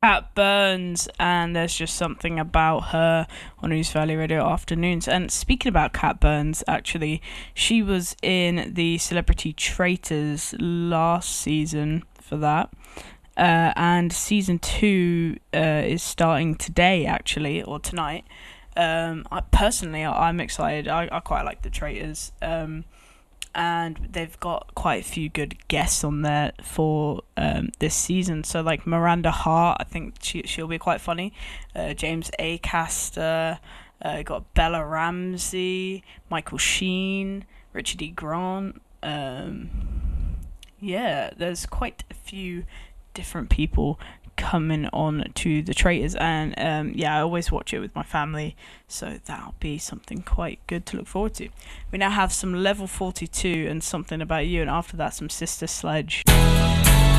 Cat Burns, and there's just something about her on News Valley Radio Afternoons. And speaking about Cat Burns, actually, she was in the Celebrity Traitors last season for that. And season 2 is starting today, actually, or tonight. I'm excited. I quite like the Traitors. And they've got quite a few good guests on there for this season. So like Miranda Hart, I think she'll be quite funny. James Acaster, got Bella Ramsey, Michael Sheen, Richard E. Grant. Yeah, there's quite a few different people coming on to the Traitors, and I always watch it with my family, so that'll be something quite good to look forward to. We now have some Level 42 and Something About You, and after that some Sister Sledge.